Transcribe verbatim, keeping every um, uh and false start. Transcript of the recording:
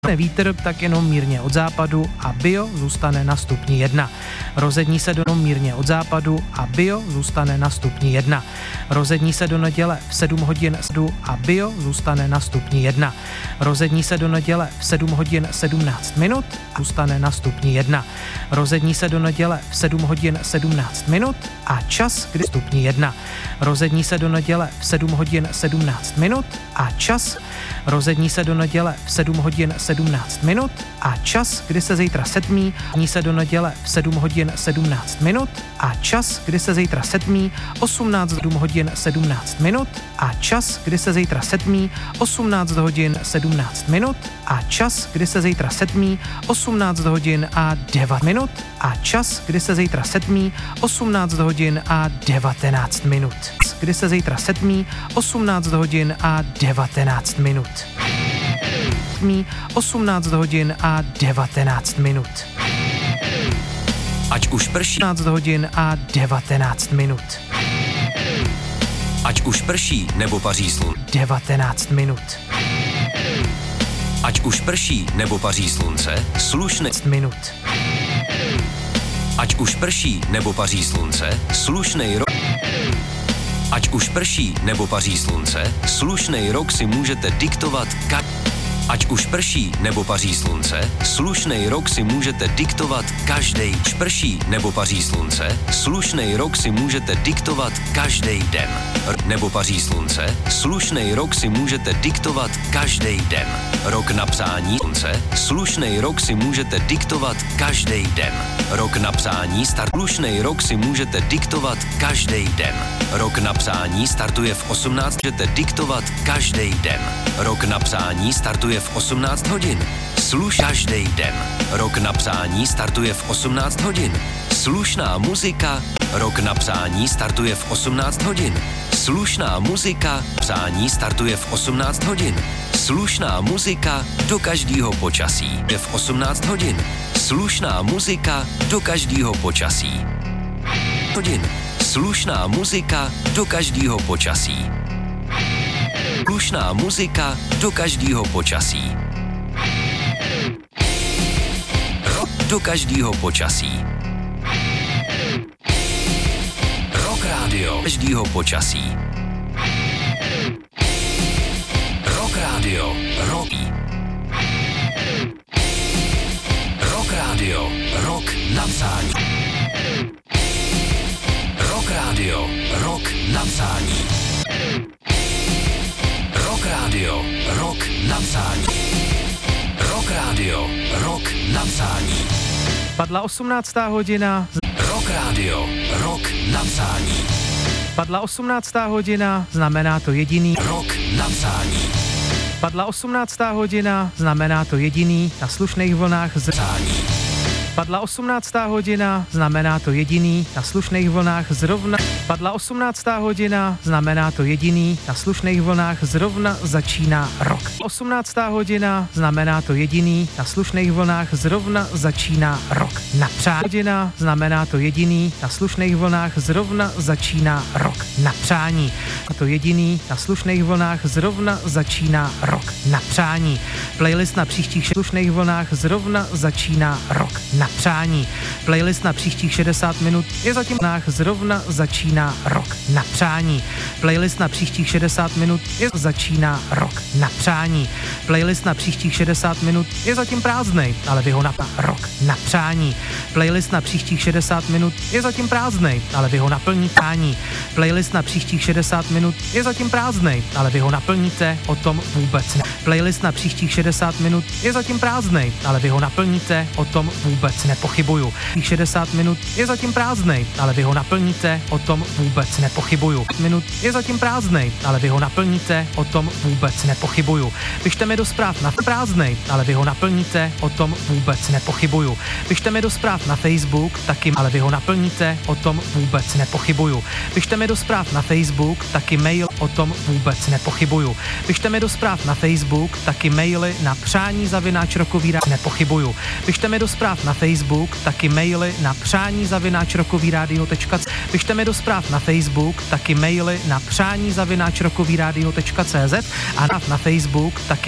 Vítr tak jenom mírně od západu a bio zůstane na stupni jedna. Rozední se do mírně od západu a bio zůstane na stupni jedna. Rozední se do neděle v sedm hodin a bio zůstane na stupni jedna. Rozední se do neděle v sedm hodin sedmnáct minut a zůstane na stupni jedna. Rozední se do neděle v sedm hodin sedmnáct minut a čas, kdy stupni jedna. Rozední se do neděle v sedm hodin sedmnáct minut a čas. Rozední se do neděle v sedm hodin sedmnáct minut a čas, kdy se zítra setmí, ní se do neděle v sedm hodin sedmnáct minut a čas, kdy se zítra setmí, osmnáct hodin sedmnáct minut a čas, kdy se zítra setmí, osmnáct hodin sedmnáct minut a čas, kdy se zítra setmí, osmnáct hodin a devět minut a čas, kdy se zítra setmí, osmnáct hodin a devatenáct minut. Kdy se zítra setmí, osmnáct hodin a devatenáct minut. osmnáct hodin a devatenáct minut. Ať už prší. osmnáct hodin a devatenáct minut. Ať už prší nebo paří slun. devatenáct minut. Ať už prší nebo paří slunce, slušné minut. Ať už prší nebo paří slunce, slušnej rok. Ať už prší nebo paří slunce, slušnej rok si můžete diktovat ka- Ať už prší nebo paří slunce, slušnej rok si můžete diktovat každej. Ať prší nebo paří slunce, slušnej rok si můžete diktovat každej den. R- nebo paří slunce, slušnej rok si můžete diktovat každej den. Rok na psání slunce, slušnej rok si můžete diktovat každej den. Rok na psání start. Slušnej rok si můžete diktovat každej den. Rok na psání startuje v osmnáct. Můžete diktovat každej den. Rok na psání startuje v osmnáct hodin. Sluš každej den. Rok na psání startuje v osmnáct hodin. Slušná muzika. Rok na psání startuje v osmnáct hodin. Slušná muzika. Psání startuje v osmnáct hodin. Slušná muzika do každého počasí. Je v osmnáct hodin. Slušná muzika do každého počasí. Hodin. Slušná muzika do každého počasí. Slušná muzika do každého počasí. Rok do každého počasí. Rock Radio každého počasí. Rock Radio roky. Rock Radio rok na psání. Rock Radio rok na psání. Rock Radio rok na psání. Rock Radio rok na psání. Padla osmnáctá hodina. Rock Radio rok na psání. Padla osmnáctá hodina, znamená to jediný. Rok na psání. Padla osmnáctá hodina, znamená to jediný na slušných vlnách z Psání. Padla osmnáctá hodina, znamená to jediný na slušných vlnách zrovna. Padla osmnáctá hodina, znamená to jediný na slušných vlnách zrovna začíná rok. osmnáctá hodina, znamená to jediný na slušných vlnách zrovna začíná rok. Na přání hodina, znamená to jediný na slušných vlnách zrovna začíná rok. Na přání. A to jediný na slušných vlnách zrovna začíná rok. Na přání. Playlist na příštích slušných vlnách zrovna začíná rok. Na přání. Playlist na příštích šedesát minut je zatím vlnách zrovna začíná rok. Na přání. Playlist na příštích šedesát minut je začíná rok. Na přání. Playlist na příštích šedesát minut je zatím prázdnej, ale vy ho na rok. Na přání. Playlist na příštích šedesát minut je zatím prázdnej, ale vy ho naplníte. Playlist na příštích šedesát minut je zatím prázdnej, ale vy ho naplníte, o tom vůbec ne. Playlist na příštích šedesát minut je zatím prázdnej, ale vy ho naplníte, o tom vůbec nepochybuju. šedesát minut je zatím prázdnej, ale vy ho naplníte, o tom vůbec nepochybuju. Minut je zatím prázdnej, ale vy ho naplníte, o tom vůbec nepochybuju. Pište mi do zpráv na prázdnej, ale vy ho naplníte, o tom vůbec nepochybuju. Pište mi do zpráv na Facebook, taky, ale vy ho naplníte, o tom vůbec nepochybuju. Pište mi do zpráv na Facebook, taky mail, o tom vůbec nepochybuju. Pište mi do zpráv na Facebook, taky maily na přání zavináč rokový rádio, nepochybuju. Pište mi do zpráv na Facebook, taky maily na přání zavináč rokový rádio tečka cé zet. Pište mi do zpráv na Facebook, taky maily na přání zavináč rokový rádio tečka cé zet a na Facebook taky